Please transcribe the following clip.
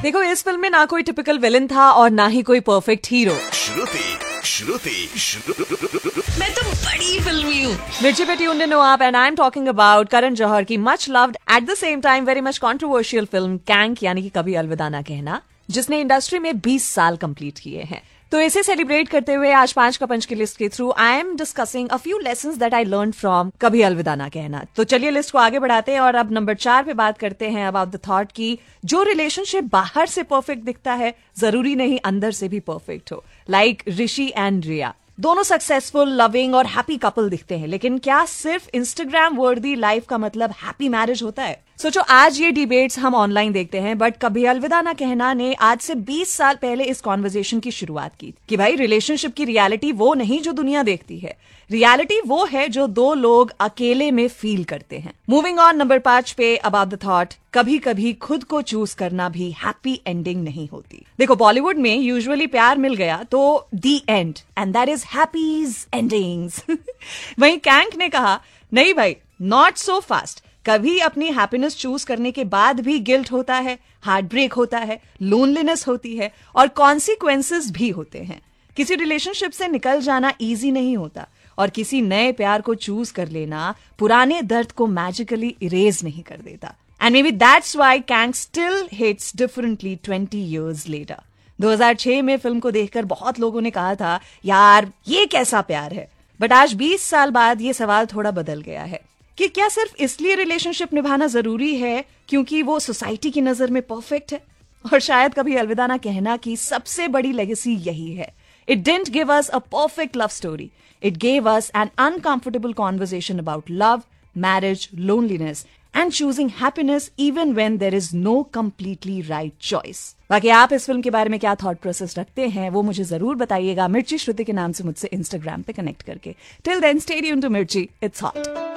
देखो इस फिल्म में ना कोई टिपिकल विलन था और ना ही कोई परफेक्ट हीरो। मैं तो बड़ी फिल्मी हूँ। मिर्ची पे ट्यून्ड इन हो आप and I am talking about Karan Johar की much loved at the same time very much controversial film कैंक यानी कि कभी अलविदा ना कहना, जिसने इंडस्ट्री में 20 साल कंप्लीट किए हैं। तो इसे सेलिब्रेट करते हुए आज 5 का पंच की लिस्ट के through I am discussing a few lessons that I learn from कभी अलविदा ना कहना। तो चलिए लिस्ट को आगे बढ़ाते हैं और अब नंबर 4 पे बात करते हैं अबाउट द थॉट की जो रिलेशनशिप बाहर से परफेक्ट दिखता है जरूरी नहीं अंदर से भी परफेक्ट हो। लाइक ऋषि एंड रिया दोनों सक्सेसफुल, लविंग और हैप्पी कपल दिखते हैं, लेकिन क्या सिर्फ इंस्टाग्राम वर्दी लाइफ का मतलब हैप्पी मैरिज होता है? सोचो आज ये डिबेट्स हम ऑनलाइन देखते हैं, बट कभी अलविदा ना कहना ने आज से 20 साल पहले इस कॉन्वर्सेशन की शुरुआत की कि भाई रिलेशनशिप की रियलिटी वो नहीं जो दुनिया देखती है, रियलिटी वो है जो दो लोग अकेले में फील करते हैं। मूविंग ऑन नंबर 5 पे अबाउट द थॉट कभी कभी खुद को चूज करना भी हैप्पी एंडिंग नहीं होती। देखो बॉलीवुड में यूजुअली प्यार मिल गया तो दी and and that is हैप्पीज endings. वहीं कैंक ने कहा नहीं भाई, नॉट सो फास्ट, कभी अपनी हैप्पीनेस चूज करने के बाद भी गिल्ट होता है, हार्ट ब्रेक होता है, लोनलीनेस होती है और कॉन्सिक्वेंसेस भी होते हैं। किसी रिलेशनशिप से निकल जाना इजी नहीं होता और किसी नए प्यार को चूज कर लेना पुराने दर्द को मैजिकली इरेज नहीं कर देता। And may be that's why कैंक still hits differently 20 years later। 2006 में फिल्म को देखकर बहुत लोगों ने कहा था यार ये कैसा प्यार है, बट आज 20 साल बाद ये सवाल थोड़ा बदल गया है कि क्या सिर्फ इसलिए रिलेशनशिप निभाना जरूरी है क्योंकि वो सोसाइटी की नजर में परफेक्ट है? और शायद कभी अलविदा ना कहना की सबसे बड़ी लेगेसी यही है। It didn't give us a perfect love story. It gave us an uncomfortable conversation about love, marriage, loneliness, and choosing happiness even when there is no completely right choice. बाकी आप इस फिल्म के बारे में क्या thought process रखते हैं वो मुझे जरूर बताइएगा मिर्ची श्रुति के नाम से मुझसे इंस्टाग्राम पे कनेक्ट करके। Till then, stay tuned to Mirchi. It's hot.